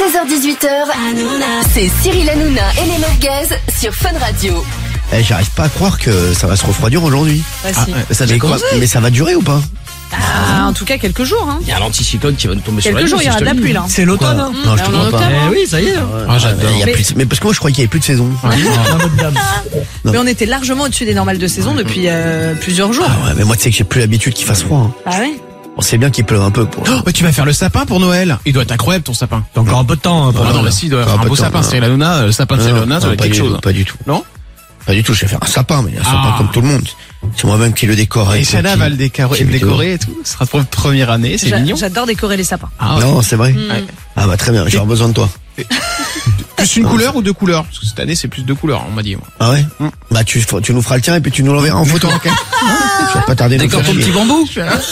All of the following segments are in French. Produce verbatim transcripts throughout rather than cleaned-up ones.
seize heures dix-huit heures, c'est Cyril Hanouna et les Merguez sur Fun Radio. Eh, j'arrive pas à croire que ça va se refroidir aujourd'hui. Bah, si. Ah, ça quoi mais ça va durer ou pas? Ah, en tout cas, quelques jours. Hein. Il y a un anticyclone qui va nous tomber quelques sur la Quelques jours, il y aura de la pluie là. C'est l'automne. Hein. Non, je te crois pas. Eh oui, ça y est. Ah, j'adore. Mais, plus, mais parce que moi, je croyais qu'il y avait plus de saison. Ouais. Mais on était largement au-dessus des normales de saison depuis euh, plusieurs jours. Ah ouais, mais moi, tu sais que j'ai plus l'habitude qu'il fasse froid. Hein. Ah ouais. On sait bien qu'il pleuve un peu pour. Oh, mais tu vas faire le sapin pour Noël. Il doit être incroyable ton sapin. T'as encore un peu de temps. Pour ah non, mais si, il doit faire un beau sapin. C'est la Luna, le sapin de Cyril Hanouna, ça doit être quelque chose. Pas du tout. Non? Pas du tout, je vais faire un sapin, mais un sapin ah. comme tout le monde. C'est moi-même qui le décore. Et Shana va le décorer, le décorer et tout. Ce sera pour la première année, c'est mignon. J'adore décorer les sapins. Ah, ouais. Non, c'est vrai. Mmh. Ah bah très bien, j'aurai besoin de toi. Plus une couleur ou deux couleurs? Parce que cette année, c'est plus deux couleurs, on m'a dit. Moi. Ah ouais mmh. Bah tu, tu nous feras le tien et puis tu nous l'enverras en photo. Okay. Je vais pas tarder de décore ton petit bambou.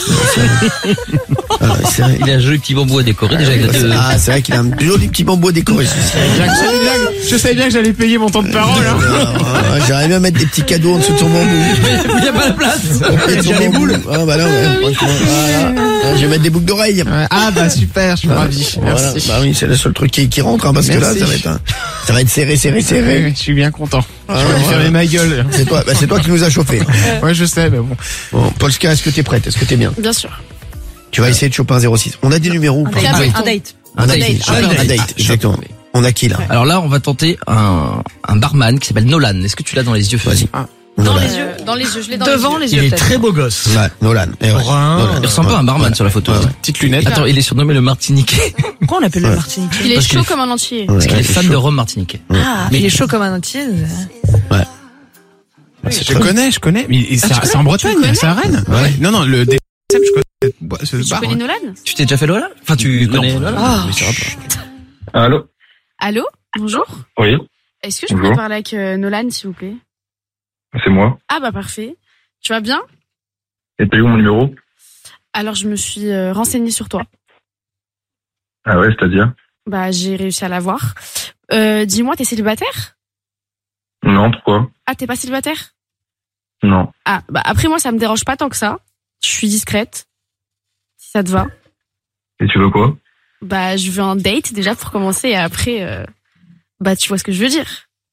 Ah, c'est vrai. Il a un joli petit bambou à décorer déjà. Ah, ah c'est vrai qu'il a un joli petit bambou à décorer. Je savais bien que j'allais payer mon temps de parole. Hein. J'arrive bien à mettre des petits cadeaux en dessous de ton bambou. Il n'y a pas de place. Il y a des boules. Ah bah non, ouais, franchement. Ah, je vais mettre des boucles d'oreilles. Ah bah super, je suis ravi. Merci. Voilà. Bah oui, c'est le seul truc qui, qui rentre, hein, parce Merci. que là, ça va être, un, ça va être serré, serré, serré. Oui, je suis bien content. Ah, je vais ouais, fermer ouais. ma gueule. C'est toi, bah, c'est toi qui nous as chauffé. Hein. Ouais, je sais, mais bon. Bon, Polska, est-ce que t'es prête? Est-ce que t'es bien? Bien sûr. Tu vas essayer de choper un zéro six. On a des numéros ou pas? Un date. Un date. Un date. Un date. Exactement. On a qui là? Alors là, on va tenter un, un barman qui s'appelle Nolan. Est-ce que tu l'as dans les yeux? Vas-y. Ah. Dans les yeux, dans les yeux, je l'ai dans devant les yeux. Il est très beau gosse. Ouais, Nolan. Ouais. Nolan. Il ressemble pas à un barman ouais. sur la photo. Ouais. Petite lunette. Attends, il est surnommé le Martiniquais. Pourquoi on l'appelle ouais. le Martiniquais? Il est Parce chaud comme un entier. Parce qu'il est fan de rhum martiniquais. Ah, mais il est chaud comme un entier. Ouais. Ah, je connais, je connais. Mais c'est ah, en Bretagne, c'est à Rennes. Ouais. Non, non, le D je connais. Ce tu bar, connais Nolan? Tu t'es déjà fait Lola? Enfin, tu non, connais Lola? Ah. Mais ça va pas. Allô? Allô? Bonjour. Oui. Est-ce que je peux parler avec euh, Nolan, s'il vous plaît? C'est moi. Ah bah parfait. Tu vas bien? Et t'as eu mon numéro? Alors je me suis euh, renseignée sur toi. Ah ouais, c'est-à-dire? Bah j'ai réussi à l'avoir. Euh, dis-moi, t'es célibataire? Non, pourquoi? Ah, t'es pas célibataire? Non. Ah, bah après moi ça me dérange pas tant que ça. Je suis discrète. Si ça te va. Et tu veux quoi? Bah je veux un date déjà pour commencer et après, euh, bah tu vois ce que je veux dire.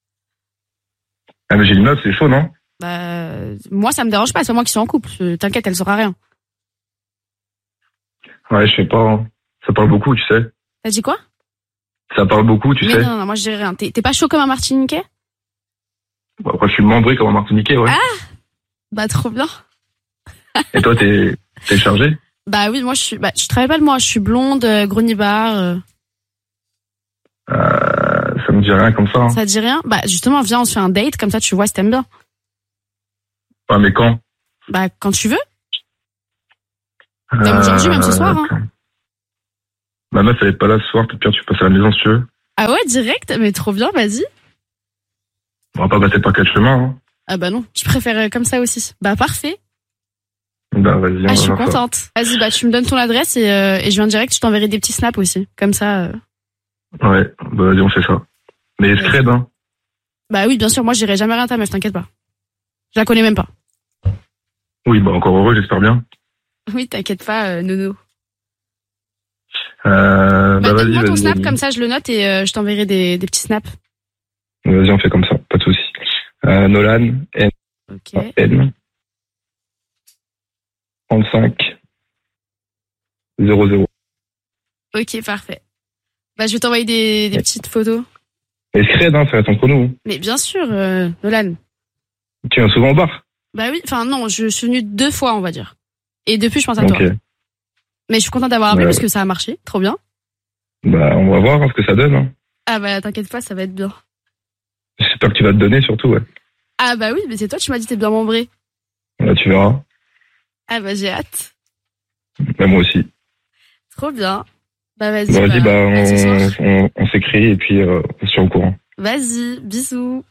Ah mais j'ai une meuf, c'est chaud, non? Bah moi ça me dérange pas, c'est pas moi qui suis en couple. T'inquiète, elle saura rien. Ouais, je sais pas. Ça parle beaucoup, tu sais. T'as dit quoi? Ça parle beaucoup, tu mais sais. Non, non, non, moi je dirais rien. T'es, t'es pas chaud comme un Martiniquais? Bah, après, je suis membré comme un Martiniquais, ouais. Ah! Bah trop bien. Et toi, t'es, t'es chargé? Bah oui, moi je suis, bah je travaille pas le moi, je suis blonde, euh, gros nibar. Euh... Euh, ça me dit rien comme ça. Hein. Ça te dit rien? Bah justement, viens, on se fait un date, comme ça tu vois si t'aimes bien. Ouais, mais quand? Bah quand tu veux. Même aujourd'hui, même ce soir. Hein. Ma meuf, elle est pas là ce soir, peut-être tu passes à la maison si tu veux. Ah ouais, direct? Mais trop bien, vas-y. On va pas passer par quel chemin, hein. Ah bah non, je préfère comme ça aussi. Bah parfait. Bah vas-y, on ah, je suis va contente. Ça. Vas-y, bah tu me donnes ton adresse et, euh, et je viens direct, je t'enverrai des petits snaps aussi. Comme ça. Euh... Ouais, bah vas-y, on fait ça. Mais est-ce crève, hein? Bah oui, bien sûr, moi je dirai jamais rien à ta meuf, t'inquiète pas. Je la connais même pas. Oui, bah encore heureux, j'espère bien. Oui, t'inquiète pas, euh, Nono. Euh, bah, bah vas-y, donne-moi ton vas-y, snap, vas-y. comme ça je le note et euh, je t'enverrai des, des petits snaps. Vas-y, on fait comme ça, pas de soucis. Euh, Nolan, N. Ok. N. trente-cinq. zéro zéro. Ok, parfait. Bah, je vais t'envoyer des, des petites photos. Et scred, hein, ça reste entre nous. Mais bien sûr, euh, Nolan. Tu viens souvent au bar? Bah oui, enfin non, je suis venue deux fois, on va dire. Et depuis, je pense à toi. Ok. Mais je suis contente d'avoir appelé bah, parce que ça a marché, trop bien. Bah, on va voir hein, ce que ça donne. Hein. Ah bah, t'inquiète pas, ça va être bien. J'espère que tu vas te donner surtout, ouais. Ah bah oui, mais c'est toi, tu m'as dit que t'es bien membré. Là, tu verras. Ah bah, j'ai hâte. Bah, moi aussi. Trop bien. Bah vas-y, bah, vas-y, bah, bah, on, on, on s'écrit et puis euh, on se tient au courant. Vas-y, bisous.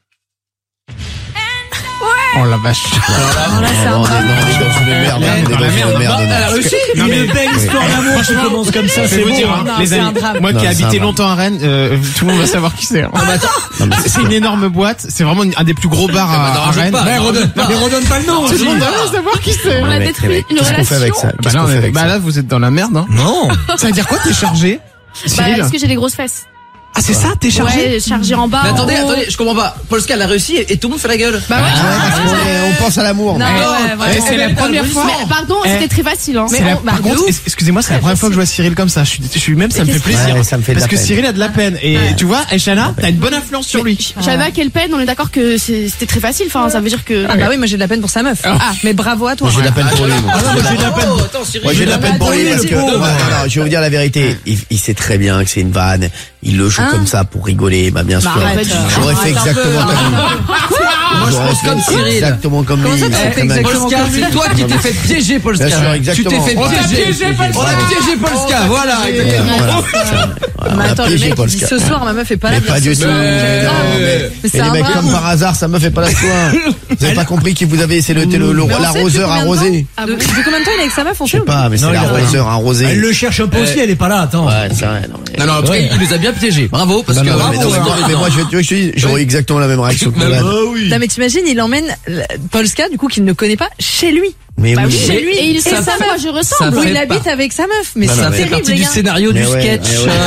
Oh la vache. Oh là, c'est un on est dans une merde. On est dans une merde. Elle a réussi. Une belle histoire d'amour qui commence comme ça, c'est beau. Dire, non, les c'est amis, un drame. moi Non, qui ai c'est habité un longtemps à Rennes, euh, tout le monde va savoir qui c'est. Hein. C'est une énorme boîte, c'est vraiment un des plus gros bars à, à Rennes. Pas, mais redonne pas, mais redonne pas le nom. Tout le monde va savoir qui c'est. On a détruit une Qu'est-ce qu'on fait avec relation. ça? Bah là, on est- bah là, vous êtes dans la merde. Hein. Non. Ça veut dire quoi, t'es chargé, Bah, Cyril? est-ce que j'ai des grosses fesses? Ah, c'est ça, t'es chargé? Ouais, chargé en bas. Mais en attendez, haut. attendez, je comprends pas. Polska, elle a réussi et, et tout le monde fait la gueule. Bah ouais. Ah ouais, parce qu'on est- on pense à l'amour. Non, mais- ouais, ouais, Eh, vraiment. c'est la première fois. Mais pardon, Eh. c'était très facile, hein. C'est Mais la- on- bah, par de contre, ouf. es- excusez-moi, c'est la première fois que je vois Cyril comme ça. Je suis, je suis même, ça me fait plaisir. Ouais, ça me fait de Parce la que peine. Cyril a de la peine. Et tu vois, Eshana, t'as une bonne influence sur lui. Shana, quelle peine, on est d'accord que c'est- c'était très facile, enfin, ça veut dire que. Ah bah oui, moi j'ai de la peine pour sa meuf. Ah, mais bravo à toi. Moi, j'ai de la peine pour lui. moi. Moi j'ai de la peine. Attends, Cyril. Moi j'ai de la peine pour lui Attends, parce le que pauvre. non, non, non, je vais vous dire la vérité. Il, il sait très bien que c'est une vanne. Il le joue Hein comme ça pour rigoler, bah bien sûr. arrête. J'aurais fait Arrête un exactement peu. comme lui. Moi je J'aurais pense fait comme Cyril. exactement comme Comment lui. ça, tu Il fais sait très bien que- exactement Polska, c'est toi qui t'es fait piéger, Polska. Bien sûr, Tu exactement. t'es fait On t'a piéger. piégé, Polska. On a piégé Polska, voilà. exactement. Voilà. Mais On a attends, le piégé mec il dit Polska. ce soir ma meuf est pas là. Mais bien pas ce du tout. soir. Mais non, mais- Mais Mais c'est les un mecs drame. comme par hasard, ça me fait pas la soin. Vous avez pas compris que vous avez, c'est le, le, le, Mais on sait depuis l'arroseur combien de arrosé. temps De- Depuis combien de temps il est avec sa meuf, on Je sait sais ou pas pas, mais c'est Non, il a l'arroseur arrosé. Elle le cherche un peu aussi, elle est pas là, attends. Ouais, c'est vrai. Non, mais... Non, non, en tout cas, il nous a bien piégés. Bravo, parce Non, que. non, mais, non, bravo, mais, mais moi, je, tu vois, je te dis, j'aurais eu exactement la même réaction que Mais Nolan. Non mais t'imagines, il emmène la- Polska, du coup qu'il ne connaît pas, chez lui. Mais Bah oui, oui, mais- chez lui. Et il sait ça ça, fait- moi, je ça ressemble. Où fait il pas- habite avec sa meuf. Mais Non, non, c'est mais- C'est terrible partie les du gars. scénario Mais du ouais, sketch. mais ouais.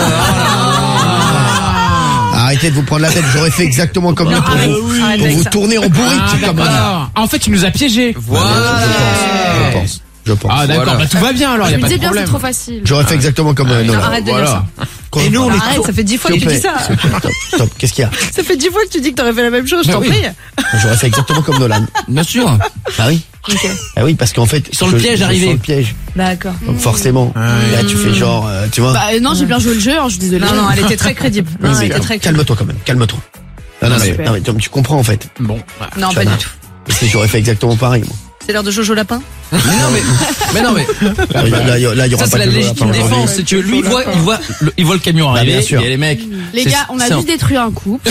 Arrêtez de vous prendre la tête, j'aurais fait exactement comme lui pour arrête, vous, arrête pour avec vous ça. tourner en bourrique Ah, comme un. d'accord. En fait, il nous a piégés. Voilà. Je pense, je pense. Ah, d'accord. Voilà. Bah, tout va bien alors, y Je a me pas de disais bien, c'est problème. trop facile. J'aurais fait exactement comme euh, Non, Nolan. arrête de dire ça. Et nous, on est Arrête, ça fait dix fois que S'il tu te dis plaît, ça. s'il te plaît, Top, top. Qu'est-ce qu'il y a? Ça fait dix fois que tu dis que t'aurais fait la même chose, je Bah t'en oui. prie. J'aurais fait exactement comme Nolan. Bien sûr. Ah oui. Ok. Ah oui, parce qu'en fait. Sur le je- piège je arrivé. sens le piège. D'accord. Donc forcément. Là, tu fais genre, euh, tu vois. Bah, euh, non, j'ai bien joué le jeu, hein, je suis désolée. Non, non, elle était très crédible. Oui, Non, mais elle était très crédible. calme-toi quand même, calme-toi. Non, non, Ah, mais, super. non, mais tu- tu comprends en fait. Bon. bah, Non, Tu pas vois, du tout. Parce que j'aurais fait exactement pareil, moi. C'est l'heure de Jojo Lapin. Mais non, mais. Mais non, mais. Là, là, il y- là, il y aura Ça, pas c'est la de jeu à légitime faire défense. C'est que lui, il voit, il voit, le- il voit le camion Bah, arriver. bien sûr. Et les mecs. Les c'est- gars, on a c'est juste détruit un couple.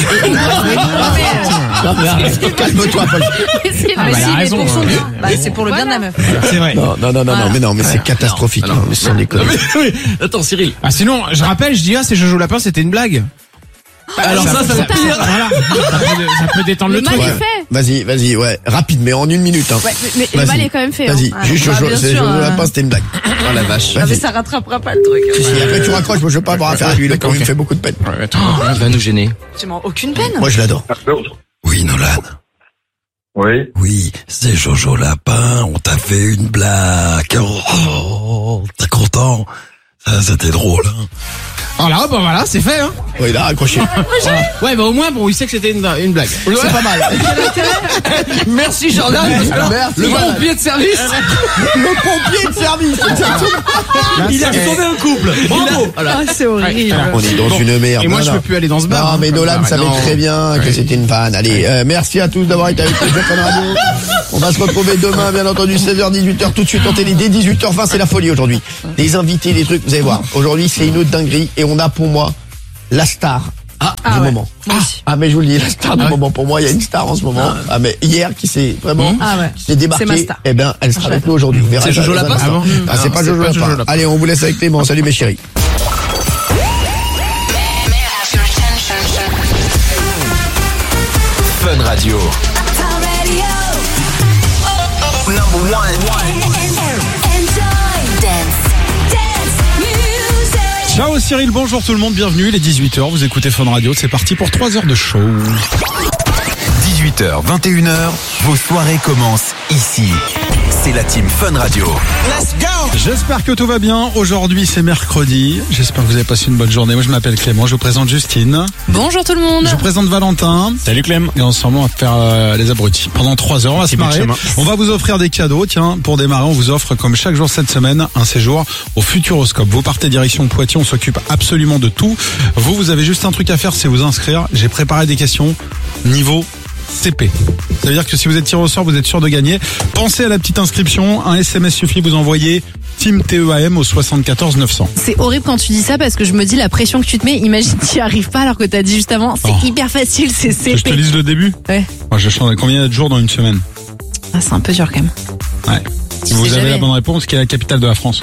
Non, mais arrête, calme-toi, Paul. C'est Ah, mais bah, si, il a mais raison, pour son ouais. bien. Bah, c'est pour le bien de la meuf. C'est vrai. Non, non, non, non, non, mais non, mais c'est catastrophique, non, non. hein, mais sans déconner. Attends, Cyril. Ah, sinon, je rappelle, je dis, ah, c'est Jojo Lapin, c'était une blague. Alors ça, ça fait pire. Voilà. Ça peut, ça peut détendre le, Le truc. mal est Ouais. fait. Vas-y, vas-y, ouais, rapide, mais en une minute, hein. Ouais, mais, mais le Vas-y. mal est quand même fait. Vas-y, hein. juste bah, Jojo, bien c'est sûr, Jojo euh. Lapin, c'était une blague. Oh la vache. Ah, mais Vas-y. ça rattrapera pas le truc. Si, si, après tu raccroches, moi je veux pas avoir affaire à lui, le con, il me fait beaucoup de peine. Ouais, attends. Il va nous gêner. Tu m'en aucune peine. Moi je l'adore. Oui, Nolan. Oui. Oui, c'est Jojo Lapin. On t'a fait une blague. Oh, t'es content? Ça, c'était drôle, hein? Voilà, bah voilà, c'est fait, hein. Ouais, il a raccroché. Ouais, bah au moins, bon, il sait que c'était une, une blague. C'est pas mal. Merci Jordan. parce que alors, Merci, le voilà. pompier de service. Le pompier de service. Il a sauvé un couple. Bravo. Ah, c'est horrible. On est dans Bon. une merde. Et moi, Non, je non. peux plus aller dans ce bar. Non, hein, mais comme Nolan ça. savait Non. très bien que c'était une vanne. Allez, euh, merci à tous d'avoir été avec nous sur Fun Radio. On va se retrouver demain, bien entendu, seize heures, dix-huit heures, tout de suite en télé. Dès dix-huit heures vingt, c'est la folie aujourd'hui. Des invités, des trucs, vous allez voir. Aujourd'hui, c'est une autre dinguerie et on a pour moi la star du Ah ouais. moment. Moi aussi. Ah, mais je vous le dis, la star du moment. Pour moi, il y a une star en ce moment. Ah, mais hier, qui s'est vraiment, Ah ouais. qui s'est débarquée. C'est ma star. Eh ben, elle sera avec nous aujourd'hui. Vous verrez C'est ça Jojo dans un Lapin, instant. ça Ah, c'est Non, pas c'est Jojo pas Jojo Lapin. Lapin. Allez, on vous laisse avec Clément. Salut mes chéris. Fun Radio. Number one. Ciao Cyril, bonjour tout le monde, bienvenue, il est dix-huit heures, vous écoutez Fun Radio, c'est parti pour trois heures de show. dix-huit heures, vingt et une heures, vos soirées commencent ici. C'est la team Fun Radio. J'espère que tout va bien, aujourd'hui c'est mercredi, j'espère que vous avez passé une bonne journée, moi je m'appelle Clément, je vous présente Justine, Bonjour tout le monde. je vous présente Valentin. Salut Clem. Et ensemble, on va faire euh, les abrutis. Pendant trois heures, on va se bout de marrer. chemin. On va vous offrir des cadeaux. Tiens, pour démarrer, on vous offre, comme chaque jour cette semaine, un séjour au Futuroscope. Vous partez direction Poitiers, on s'occupe absolument de tout. Vous, vous avez juste un truc à faire, c'est vous inscrire. J'ai préparé des questions niveau C P. Ça veut dire que si vous êtes tiré au sort, vous êtes sûr de gagner. Pensez à la petite inscription. Un S M S suffit, vous envoyez Team T E A M au soixante-quatorze neuf cents. C'est horrible quand tu dis ça parce que je me dis la pression que tu te mets. Imagine tu n'y arrives pas alors que t'as dit juste avant. C'est Oh. hyper facile, c'est Que je te C P. lise le début? Ouais. Moi, je change combien de jours dans une semaine? Ah, c'est un peu dur quand même. Ouais. Si Tu vous sais avez jamais. la bonne réponse, qui est la capitale de la France?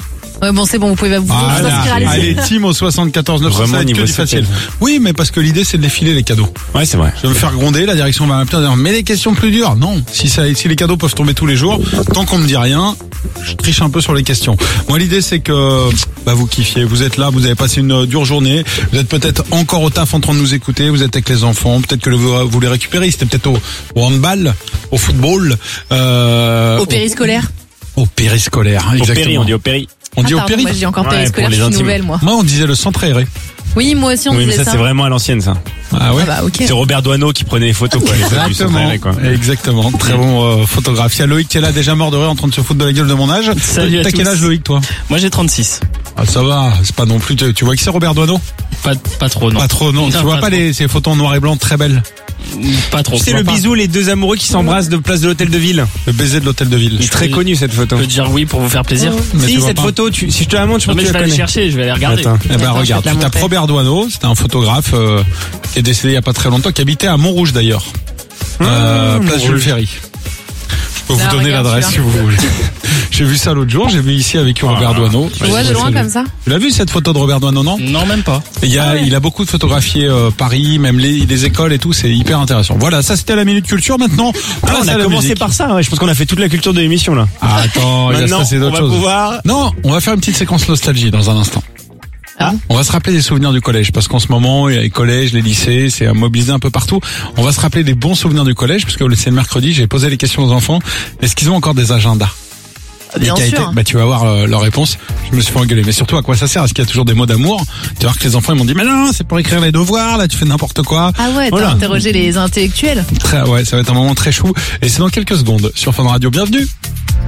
Ouais, bon, c'est bon, vous pouvez vous Ah, vous inscrire à là, l'essai. allez, team au soixante-quatorze neuf cent, ça Vraiment, va être que niveau du facile. sept. Oui, mais parce que l'idée, c'est de les filer, les cadeaux. Ouais, c'est vrai. Je vais me faire gronder, la direction va m'appeler en disant, mais les questions plus dures. Non. Si ça, si les cadeaux peuvent tomber tous les jours, tant qu'on me dit rien, je triche un peu sur les questions. Moi, l'idée, c'est que, bah, vous kiffiez. Vous êtes là, vous avez passé une dure journée. Vous êtes peut-être encore au taf en train de nous écouter. Vous êtes avec les enfants. Peut-être que vous, vous les récupérez. C'était peut-être au, au handball, au football, euh, Au périscolaire. Au périscolaire, Au exactement. péri, on dit au péri. On dit Ah, au pardon, péri. moi, je dis encore Ouais, périscolaire, pour les je suis intimes. nouvelle, moi. Moi, on disait le centre aéré. Oui, moi aussi, on Oui, mais disait ça, ça. c'est vraiment à l'ancienne, ça. Ah ouais. Ah bah, ok. C'est Robert Doisneau qui prenait les photos, quoi. les photos du centre Exactement, aéré, quoi. exactement. Très bon euh, photographe. Il y a Loïc qui est là, déjà mort de rire, en train de se foutre de la gueule de mon âge. Salut à T'as quel tous. âge, Loïc, toi? Moi j'ai trente-six. Ah, ça va, c'est pas non plus. Tu, tu vois qui c'est, Robert Doisneau? Pas, pas trop, non. Pas trop, non. Non, tu vois pas pas trop. les, ces photos en noir et blanc très belles? Pas trop. C'est Je le vois pas. bisou, les deux amoureux qui s'embrassent de place de l'hôtel de ville. Le baiser de l'hôtel de ville. C'est très connu, cette photo. Je peux dire oui pour vous faire plaisir. Mais tu Si, vois cette pas. photo, tu, si je te la montre, je Non pense mais que je tu vais la aller connais. chercher, je vais aller regarder. Attends. Eh ben Attends, je regarde, vais te tu la tapes montrer. Robert Doisneau, c'était un photographe euh, qui est décédé il y a pas très longtemps, qui habitait à Montrouge d'ailleurs, euh, place Jules Ferry. Je peux vous Ah, donner regarde l'adresse si celui-là. vous voulez. J'ai vu ça l'autre jour, j'ai vu ici avec Robert Doisneau. Tu vois de loin comme ça? Tu l'as vu cette photo de Robert Doisneau, non? Non même pas. Il y a, il a beaucoup de photographié euh, Paris, même les, les écoles et tout, c'est hyper intéressant. Voilà, ça c'était la minute culture. Maintenant, Ah, place on à a la commencé musique. par ça, ouais. Je pense qu'on a fait toute la culture de l'émission, là. Ah, attends, il va se Maintenant, passer on d'autres va choses. pouvoir... Non, on va faire une petite séquence nostalgie dans un instant. Ah. On va se rappeler des souvenirs du collège parce qu'en ce moment, il y a les collèges, les lycées, c'est mobilisé un peu partout. On va se rappeler des bons souvenirs du collège parce que c'est le mercredi, j'ai posé les questions aux enfants. Est-ce qu'ils ont encore des agendas? Bien Et qui a sûr. été- bah tu vas voir euh, leur réponse. Je me suis fait engueuler. Mais surtout, à quoi ça sert? Est-ce qu'il y a toujours des mots d'amour? Tu vas voir que les enfants ils m'ont dit mais non, c'est pour écrire les devoirs. Là, tu fais n'importe quoi. Ah ouais, t'as Voilà. interrogé les intellectuels. Très, ouais, ça va être un moment très chou. Et c'est dans quelques secondes sur Fun Radio. Bienvenue.